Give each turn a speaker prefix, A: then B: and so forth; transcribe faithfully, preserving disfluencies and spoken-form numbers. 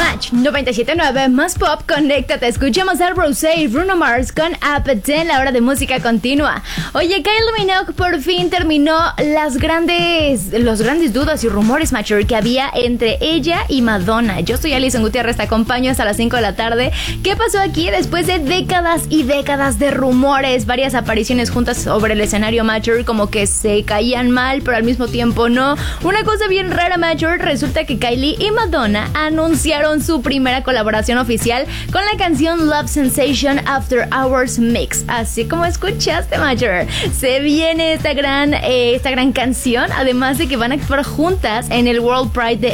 A: Match noventa y siete punto nueve más pop, conéctate. Escuchamos a Rosé y Bruno Mars con Up en la hora de música continua. Oye, Kylie Minogue por fin terminó las grandes, los grandes dudas y rumores, Macher, que había entre ella y Madonna. Yo soy Alison Gutiérrez, te acompaño hasta las cinco de la tarde. ¿Qué pasó aquí después de décadas y décadas de rumores? Varias apariciones juntas sobre el escenario, Macher, como que se caían mal, pero al mismo tiempo no. Una cosa bien rara, Macher, resulta que Kylie y Madonna anunciaron su primera colaboración oficial con la canción Love Sensation After Hours Mix. Así como escuchaste, Macher, se viene esta gran, eh, esta gran canción, además de que van a actuar juntas en el World Pride de